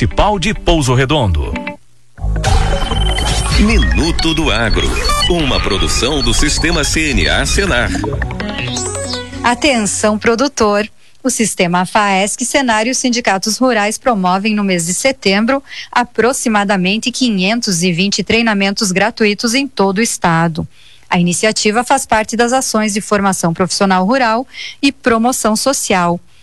Municipal de Pouso Redondo. Minuto do Agro, uma produção do Sistema CNA Senar. Atenção, produtor. O Sistema FAESC, Senar e os sindicatos rurais promovem no mês de setembro aproximadamente 520 treinamentos gratuitos em todo o estado. A iniciativa faz parte das ações de formação profissional rural e promoção social.